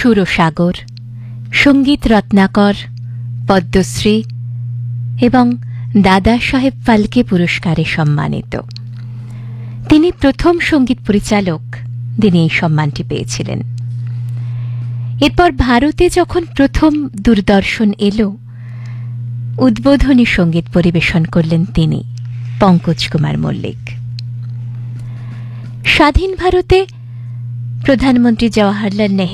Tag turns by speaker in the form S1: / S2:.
S1: সুরসাগর, সঙ্গীত রত্নাকর, পদ্মশ্রী এবং দাদা সাহেব ফালকে পুরস্কারে সম্মানিত। তিনি প্রথম সঙ্গীত পরিচালক যিনি এই সম্মানটি পেয়েছিলেন। এরপর ভারতে যখন প্রথম দূরদর্শন এলো, উদ্বোধনী সঙ্গীত পরিবেশন করলেন তিনি, পঙ্কজ কুমার মল্লিক। স্বাধীন ভারতে প্রধানমন্ত্রী জওয়াহরলাল নেহেরু